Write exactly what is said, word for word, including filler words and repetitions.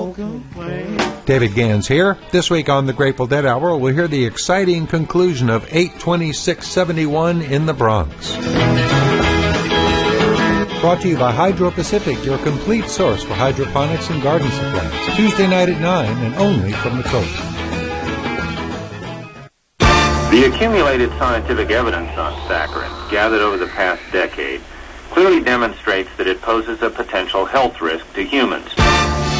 walking away. David Gans here. This week on the Grateful Dead Hour, we'll hear the exciting conclusion of eight twenty-six seventy-one in the Bronx. Brought to you by Hydro Pacific, your complete source for hydroponics and garden supplies. Tuesday night at nine and only from the coast. The accumulated scientific evidence on saccharin, gathered over the past decade, clearly demonstrates that it poses a potential health risk to humans.